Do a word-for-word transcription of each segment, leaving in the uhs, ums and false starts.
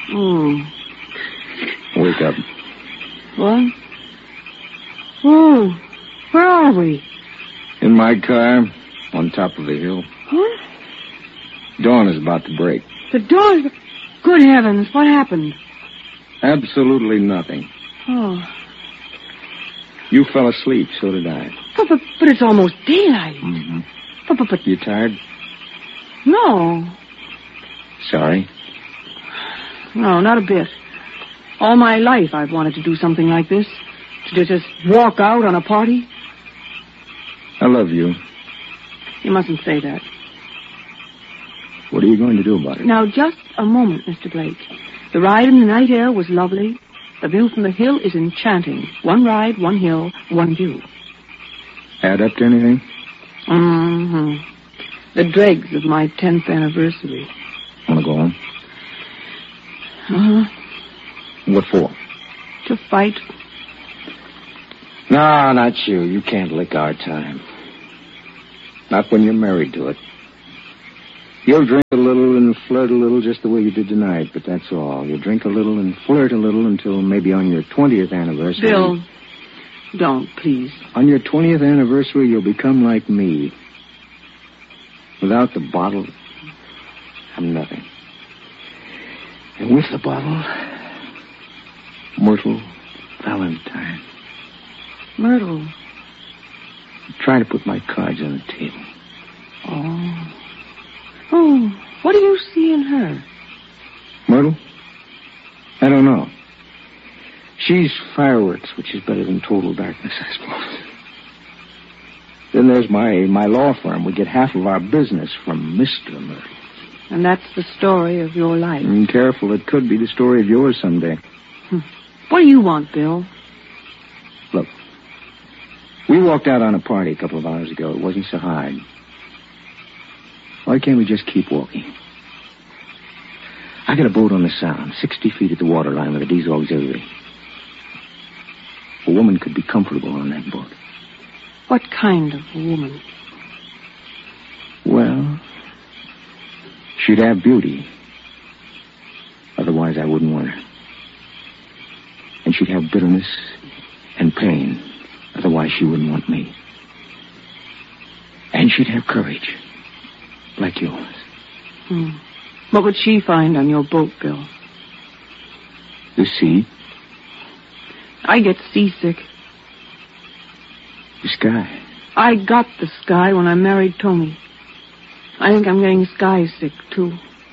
Oh. Wake up. What? Oh, where are we? In my car, on top of a hill. What? Dawn is about to break. The door's... Good heavens, what happened? Absolutely nothing. Oh. You fell asleep, so did I. But, but, but it's almost daylight. Mm-hmm. But, but, but... You tired? No. Sorry? No, not a bit. All my life I've wanted to do something like this. To just walk out on a party. I love you. You mustn't say that. What are you going to do about it? Now, just a moment, Mister Blake. The ride in the night air was lovely. The view from the hill is enchanting. One ride, one hill, one view. Add up to anything? Mm-hmm. The dregs of my tenth anniversary. Want to go home? Uh-huh. What for? To fight. No, not you. You can't lick our time. Not when you're married to it. You'll drink a little and flirt a little just the way you did tonight, but that's all. You'll drink a little and flirt a little until maybe on your twentieth anniversary... Bill, don't, please. On your twentieth anniversary, you'll become like me. Without the bottle, I'm nothing. And with the bottle, Myrtle Valentine. Myrtle. Try to put my cards on the table. Oh. Oh, what do you see in her? Myrtle? I don't know. She's fireworks, which is better than total darkness, I suppose. Then there's my, my law firm. We get half of our business from Mister Myrtle. And that's the story of your life. Mm, careful, it could be the story of yours someday. Hmm. What do you want, Bill? Look, we walked out on a party a couple of hours ago. It wasn't so hard. Why can't we just keep walking? I got a boat on the Sound, sixty feet at the waterline with a diesel auxiliary. A woman could be comfortable on that boat. What kind of a woman? Well, she'd have beauty. Otherwise, I wouldn't want her. And she'd have bitterness and pain. Otherwise, she wouldn't want me. And she'd have courage. Like yours. Hmm. What would she find on your boat, Bill? The sea. I get seasick. The sky. I got the sky when I married Tony. I think I'm getting sky sick, too.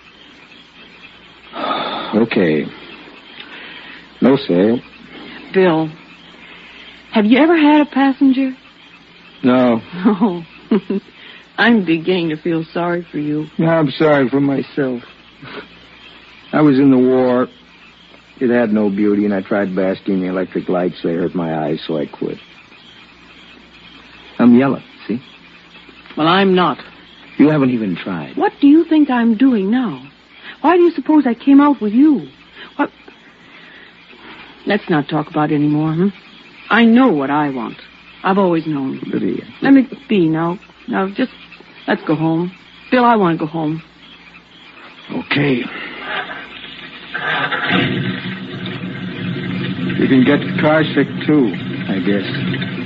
Okay. No sail. Bill, have you ever had a passenger? No. Oh. I'm beginning to feel sorry for you. No, I'm sorry for myself. I was in the war. It had no beauty, and I tried basking in the electric lights. They hurt my eyes, so I quit. I'm yellow, see? Well, I'm not. You haven't even tried. What do you think I'm doing now? Why do you suppose I came out with you? What? Let's not talk about it anymore, hmm? I know what I want. I've always known. Lydia. Let me be now. Now, just let's go home. Bill, I want to go home. Okay. You can get car sick, too, I guess.